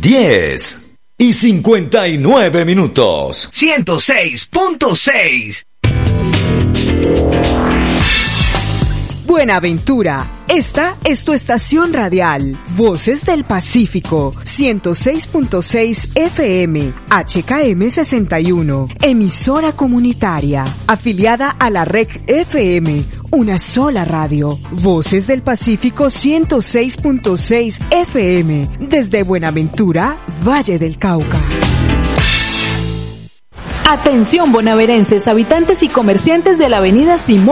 10:59. 106.6. Buenaventura, esta es tu estación radial, Voces del Pacífico, 106.6 FM, HKM 61, emisora comunitaria, afiliada a la REC FM, una sola radio, Voces del Pacífico 106.6 FM, desde Buenaventura, Valle del Cauca. Atención bonaverenses, habitantes y comerciantes de la avenida Simón